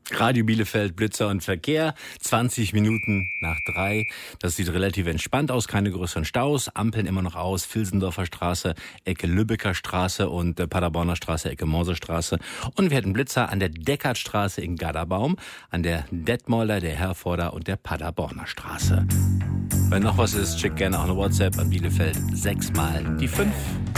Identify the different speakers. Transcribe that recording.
Speaker 1: Radio Bielefeld, Blitzer und Verkehr, 20 Minuten nach 3. Das sieht relativ entspannt aus, keine größeren Staus. Ampeln immer noch aus, Vilsendorfer Straße, Ecke Lübecker Straße und Paderborner Straße, Ecke Morsestraße. Und wir hätten Blitzer an der Deckertstraße in Gadderbaum, an der Detmolder, der Herforder und der Paderborner Straße. Wenn noch was ist, schickt gerne auch eine WhatsApp an Bielefeld 6 mal die 5.